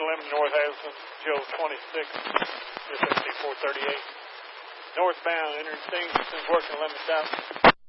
Lemon, North Addison, Joe 26, just 438. Northbound, Interstate, working Lemon South.